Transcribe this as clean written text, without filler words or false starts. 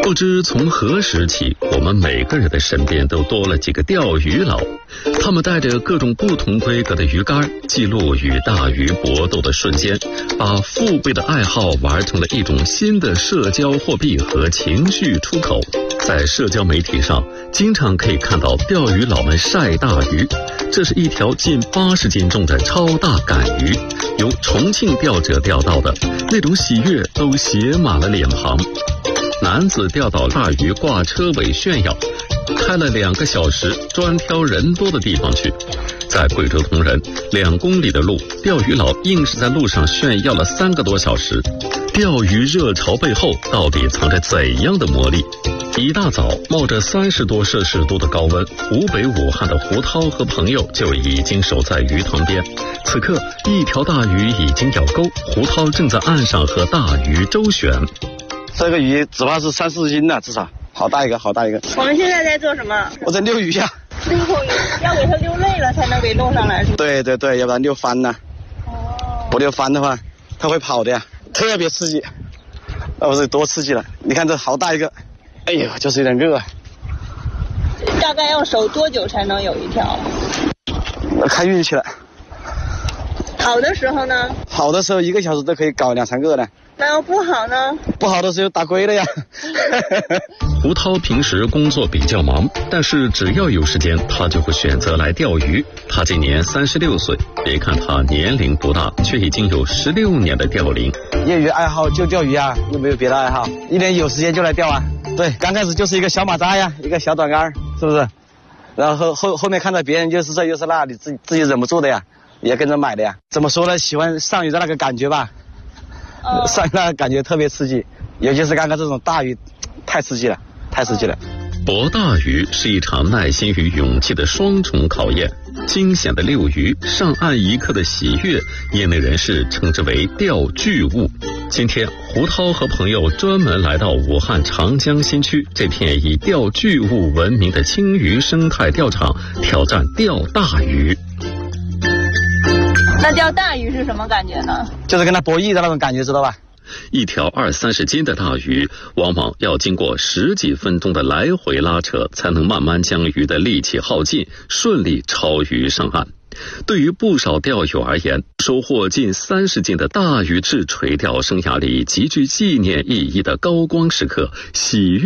不知从何时起，我们每个人的身边都多了几个钓鱼佬，他们带着各种不同规格的鱼竿，记录与大鱼搏斗的瞬间，把父辈的爱好玩成了一种新的社交货币和情绪出口。在社交媒体上，经常可以看到钓鱼佬们晒大鱼，这是一条近80斤重的超大杆鱼，由重庆钓者钓到的，那种喜悦都写满了脸庞。男子钓到大鱼挂车尾炫耀，开了2个小时，专挑人多的地方去。在贵州铜仁2公里的路，钓鱼佬硬是在路上炫耀了3个多小时。钓鱼热潮背后到底藏着怎样的魔力？一大早，冒着30多摄氏度的高温，湖北武汉的胡涛和朋友就已经守在鱼塘边。此刻，一条大鱼已经咬钩，胡涛正在岸上和大鱼周旋。 这个鱼只怕是30-40斤了，至少好大一个，好大一个。 我们现在在做什么？ 我在遛鱼呀。 遛鱼要给它遛累了才能给弄上来，是吧？ 对对对，要不然遛翻了。不遛翻的话，它会跑的呀，特别刺激。不是多刺激了？你看这好大一个，哎呦，就是有点热。 大概要守多久才能有一条？ 看运气了。 好的时候呢？ 好的时候1个小时都可以搞2-3个呢。 那要不好呢？ 不好的时候打龟了呀。 胡涛平时工作比较忙，但是只要有时间，他就会选择来钓鱼。他今年36岁，别看他年龄不大，却已经有16年的钓龄。 业余爱好就钓鱼啊，又没有别的爱好，一年有时间就来钓啊。对，刚开始就是一个小马扎呀，一个小短竿，是不是？然后后面看到别人又是这又是那，你自己忍不住的呀，也跟着买的呀。怎么说呢？喜欢上鱼的那个感觉吧。上那感觉特别刺激，尤其是刚刚这种大鱼，太刺激了，太刺激了。 搏大鱼是一场耐心与勇气的双重考验，惊险的遛鱼，上岸一刻的喜悦，业内人士称之为钓巨物。今天，胡涛和朋友专门来到武汉长江新区这片以钓巨物闻名的青鱼生态钓场，挑战钓大鱼。 那钓大鱼是什么感觉呢？ 就是跟它博弈的那种感觉，知道吧？ 一条20-30斤的大鱼，往往要经过10几分钟的来回拉扯，才能慢慢将鱼的力气耗尽，顺利超鱼上岸。对于不少钓友而言，收获近30斤的大鱼是垂钓生涯里极具纪念意义的高光时刻，喜悦